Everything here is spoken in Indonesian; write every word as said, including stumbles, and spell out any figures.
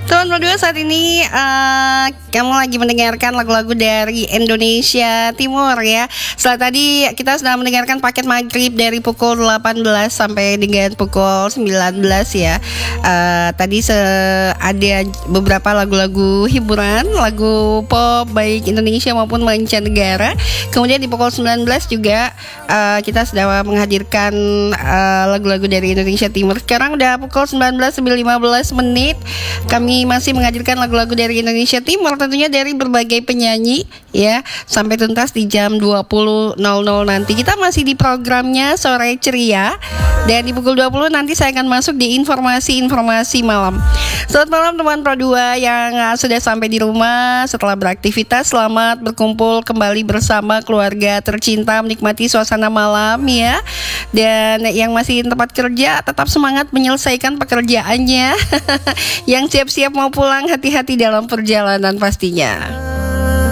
Teman berdua, saat ini uh, kamu lagi mendengarkan lagu-lagu dari Indonesia Timur ya. Setelah tadi kita sudah mendengarkan paket maghrib dari pukul delapan belas sampai dengan pukul sembilan belas ya. uh, Tadi se- ada beberapa lagu-lagu hiburan, lagu pop baik Indonesia maupun mancanegara. Kemudian di pukul sembilan belas juga uh, kita sudah menghadirkan uh, lagu-lagu dari Indonesia Timur. Sekarang udah pukul sembilan belas sampai lima belas menit. Kami masih menghadirkan lagu-lagu dari Indonesia Timur, tentunya dari berbagai penyanyi ya, sampai tuntas di jam dua puluh nol nol nanti. Kita masih di programnya Sore Ceria, dan di pukul dua puluh nanti saya akan masuk di informasi-informasi malam. Selamat malam teman Pro dua yang sudah sampai di rumah setelah beraktivitas. Selamat berkumpul kembali bersama keluarga tercinta, menikmati suasana malam ya. Dan yang masih di tempat kerja, tetap semangat menyelesaikan pekerjaannya. Yang siap-siap mau pulang, hati-hati dalam perjalanan pastinya.